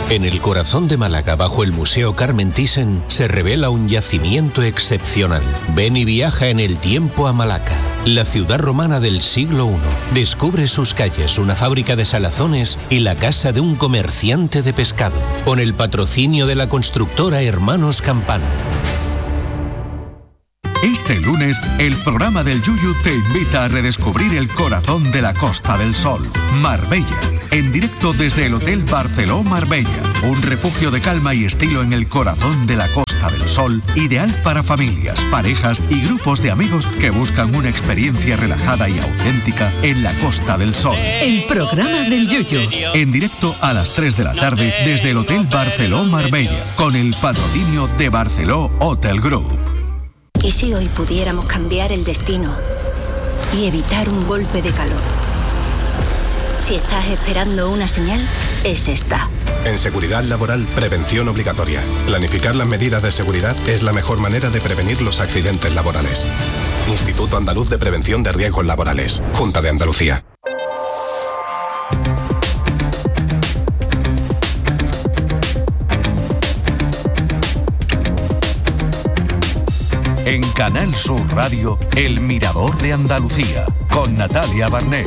En el corazón de Málaga, bajo el Museo Carmen Thyssen, se revela un yacimiento excepcional. Ven y viaja en el tiempo a Malaca, la ciudad romana del siglo I. Descubre sus calles, una fábrica de salazones y la casa de un comerciante de pescado, con el patrocinio de la constructora Hermanos Campano. Este lunes, el programa del Yuyu te invita a redescubrir el corazón de la Costa del Sol, Marbella, en directo desde el Hotel Barceló Marbella, un refugio de calma y estilo en el corazón de la Costa del Sol, ideal para familias, parejas y grupos de amigos que buscan una experiencia relajada y auténtica en la Costa del Sol. El programa del Yuyu. En directo a las 3 de la tarde desde el Hotel Barceló Marbella, con el patrocinio de Barceló Hotel Group. ¿Y si hoy pudiéramos cambiar el destino y evitar un golpe de calor? Si estás esperando una señal, es esta. En seguridad laboral, prevención obligatoria. Planificar las medidas de seguridad es la mejor manera de prevenir los accidentes laborales. Instituto Andaluz de Prevención de Riesgos Laborales. Junta de Andalucía. En Canal Sur Radio, El Mirador de Andalucía, con Natalia Barnés.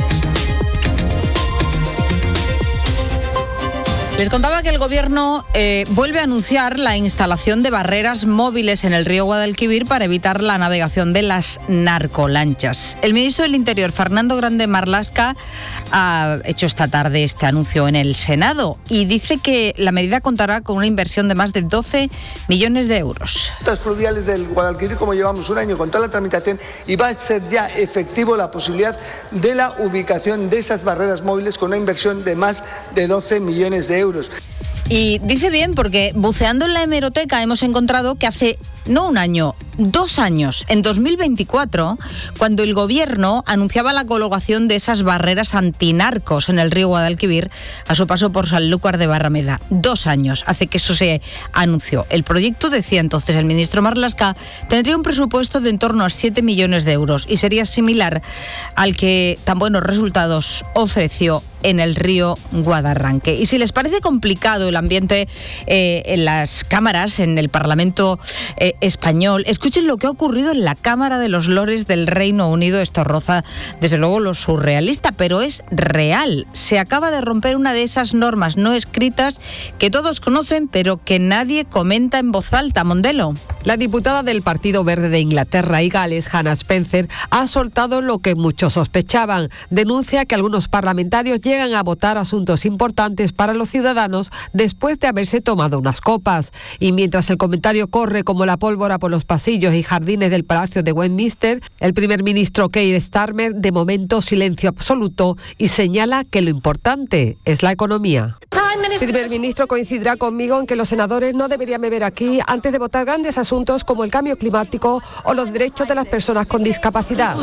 Les contaba que el Gobierno vuelve a anunciar la instalación de barreras móviles en el río Guadalquivir para evitar la navegación de las narcolanchas. El ministro del Interior, Fernando Grande Marlaska, ha hecho esta tarde este anuncio en el Senado y dice que la medida contará con una inversión de más de 12 millones de euros. Las fluviales del Guadalquivir, como llevamos un año con toda la tramitación, y va a ser ya efectivo la posibilidad de la ubicación de esas barreras móviles con una inversión de más de 12 millones de euros. Y dice bien porque buceando en la hemeroteca hemos encontrado que hace no un año, 2 años, en 2024, cuando el Gobierno anunciaba la colocación de esas barreras antinarcos en el río Guadalquivir a su paso por Sanlúcar de Barrameda. 2 años hace que eso se anunció. El proyecto, decía entonces el ministro Marlaska, tendría un presupuesto de en torno a 7 millones de euros y sería similar al que tan buenos resultados ofreció en el río Guadarranque. Y si les parece complicado el ambiente en las cámaras, en el Parlamento español, escuchen lo que ha ocurrido en la Cámara de los Lores del Reino Unido. Esto roza, desde luego, lo surrealista, pero es real. Se acaba de romper una de esas normas no escritas que todos conocen, pero que nadie comenta en voz alta. Mondelo. La diputada del Partido Verde de Inglaterra y Gales, Hannah Spencer, ha soltado lo que muchos sospechaban. Denuncia que algunos parlamentarios llegan a votar asuntos importantes para los ciudadanos después de haberse tomado unas copas. Y mientras el comentario corre como la pólvora por los pasillos y jardines del Palacio de Westminster, el primer ministro Keir Starmer, de momento silencio absoluto, y señala que lo importante es la economía. El primer ministro coincidirá conmigo en que los senadores no deberían beber aquí antes de votar grandes asuntos como el cambio climático o los derechos de las personas con discapacidad.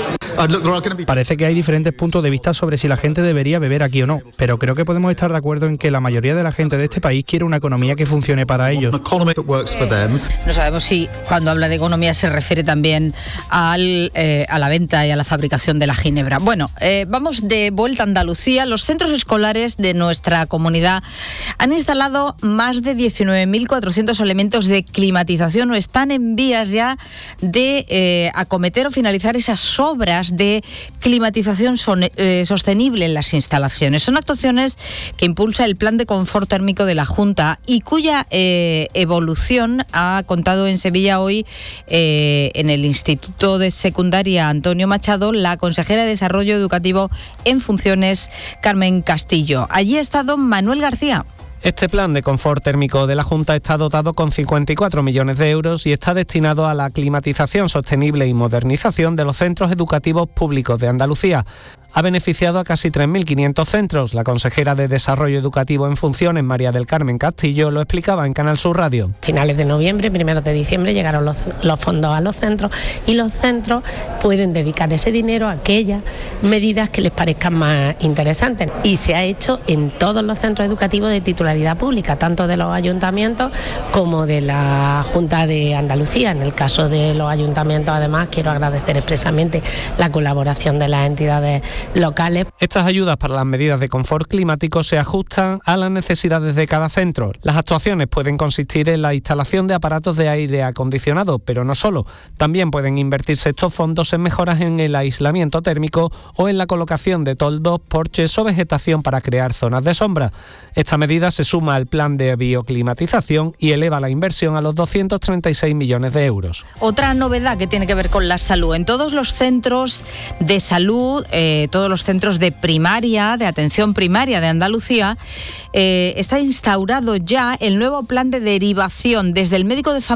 Parece que hay diferentes puntos de vista sobre si la gente debería beber aquí o no, pero creo que podemos estar de acuerdo en que la mayoría de la gente de este país quiere una economía que funcione para ellos. No sabemos si cuando habla de economía se refiere también a la venta y a la fabricación de la ginebra. Bueno, vamos de vuelta a Andalucía. Los centros escolares de nuestra comunidad han instalado más de 19.400 elementos de climatización o están en vías ya de acometer o finalizar esas obras de climatización sostenible en las instalaciones. Son actuaciones que impulsa el Plan de Confort Térmico de la Junta y cuya evolución ha contado en Sevilla hoy en el Instituto de Secundaria Antonio Machado la consejera de Desarrollo Educativo en funciones, Carmen Castillo. Allí ha estado Manuel García. Este plan de confort térmico de la Junta está dotado con 54 millones de euros y está destinado a la climatización sostenible y modernización de los centros educativos públicos de Andalucía. Ha beneficiado a casi 3.500 centros. La consejera de Desarrollo Educativo en funciones, María del Carmen Castillo, lo explicaba en Canal Sur Radio. Finales de noviembre, primeros de diciembre llegaron los fondos a los centros y los centros pueden dedicar ese dinero a aquellas medidas que les parezcan más interesantes. Y se ha hecho en todos los centros educativos de titularidad pública, tanto de los ayuntamientos como de la Junta de Andalucía. En el caso de los ayuntamientos, además, quiero agradecer expresamente la colaboración de las entidades locales. Estas ayudas para las medidas de confort climático se ajustan a las necesidades de cada centro. Las actuaciones pueden consistir en la instalación de aparatos de aire acondicionado, pero no solo. También pueden invertirse estos fondos en mejoras en el aislamiento térmico o en la colocación de toldos, porches o vegetación para crear zonas de sombra. Esta medida se suma al plan de bioclimatización y eleva la inversión a los 236 millones de euros. Otra novedad que tiene que ver con la salud. En todos los centros de salud, todos los centros de primaria, de atención primaria de Andalucía, está instaurado ya el nuevo plan de derivación desde el médico de familia